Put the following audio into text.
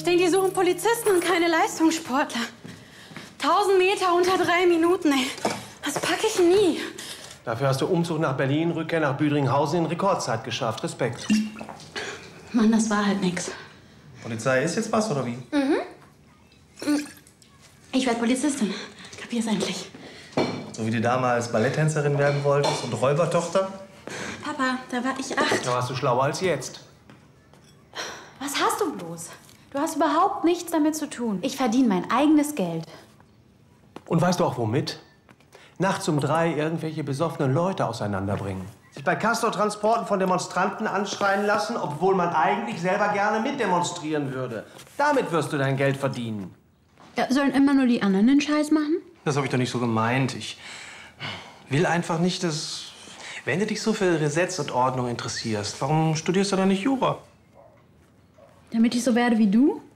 stehen, die suchen Polizisten und keine Leistungssportler. 1000 Meter unter 3 Minuten, ey. Das packe ich nie. Dafür hast du Umzug nach Berlin, Rückkehr nach Büdringhausen in Rekordzeit geschafft. Respekt. Mann, das war halt nix. Polizei ist jetzt was, oder wie? Ich werde Polizistin. Kapier's endlich. So wie du damals Balletttänzerin werden wolltest und Räubertochter? Papa, da war ich 8. Da warst du schlauer als jetzt. Was hast du bloß? Du hast überhaupt nichts damit zu tun. Ich verdiene mein eigenes Geld. Und weißt du auch womit? Nachts um 3 irgendwelche besoffenen Leute auseinanderbringen. Sich bei Castortransporten von Demonstranten anschreien lassen, obwohl man eigentlich selber gerne mitdemonstrieren würde. Damit wirst du dein Geld verdienen. Ja, sollen immer nur die anderen den Scheiß machen? Das habe ich doch nicht so gemeint. Ich will einfach nicht, dass... Wenn du dich so für Gesetz und Ordnung interessierst, warum studierst du dann nicht Jura? Damit ich so werde wie du?